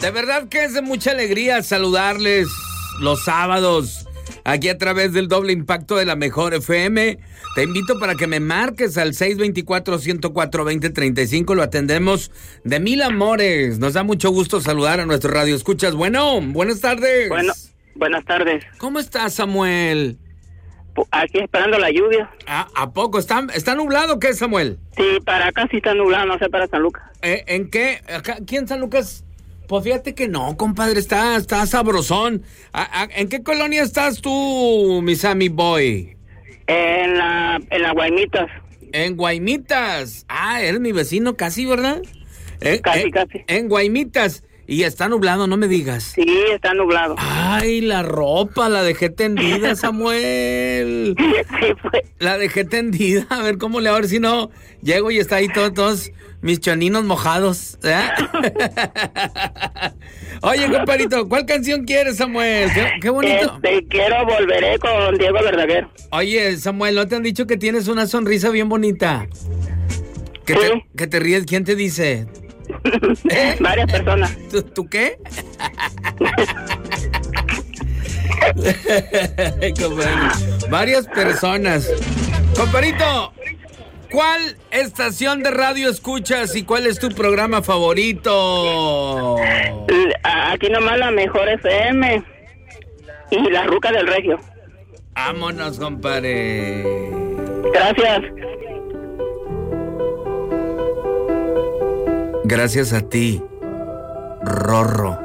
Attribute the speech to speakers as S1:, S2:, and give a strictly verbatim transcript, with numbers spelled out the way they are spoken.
S1: De verdad que es de mucha alegría saludarles los sábados aquí a través del doble impacto de la Mejor F M. Te invito para que me marques al seis dos cuatro, uno cero cuatro, dos cero tres cinco. Lo atendemos de mil amores. Nos da mucho gusto saludar a nuestro radio escuchas. Bueno, buenas tardes.
S2: Bueno, buenas tardes.
S1: ¿Cómo estás, Samuel?
S2: Aquí esperando la lluvia.
S1: ¿A, a poco? ¿Está, ¿Está nublado o qué, Samuel?
S2: Sí, para acá sí está nublado, no sé para San Lucas.
S1: Eh, ¿En qué? Acá, ¿Aquí en San Lucas? Pues fíjate que no, compadre, está, está sabrosón. ¿A, a, ¿En qué colonia estás tú, mi Sammy Boy?
S2: En la, en las Guaymitas.
S1: En Guaymitas. Ah, eres mi vecino casi, ¿verdad? Eh,
S2: Casi,
S1: eh,
S2: casi.
S1: En Guaymitas. Y está nublado, no me digas.
S2: Sí, está nublado.
S1: Ay, la ropa, la dejé tendida, Samuel.
S2: Sí, pues.
S1: La dejé tendida, a ver cómo le hago, a ver si no llego y está ahí todos, todos mis choninos mojados. ¿Eh? Oye, compadrito, ¿cuál canción quieres, Samuel? Qué, qué bonito.
S2: Este, quiero Volveré con Diego Verdaguer.
S1: Oye, Samuel, ¿no te han dicho que tienes una sonrisa bien bonita? Que,
S2: Sí.
S1: te, que te ríes, ¿quién te dice? ¿Eh?
S2: Varias personas.
S1: ¿Tú, ¿Tú qué? Compadre, varias personas. Compadrito, ¿cuál estación de radio escuchas y cuál es tu programa favorito?
S2: Aquí nomás la Mejor F M y la Ruca del Regio.
S1: Vámonos, compadre.
S2: Gracias.
S1: Gracias a ti, Rorro.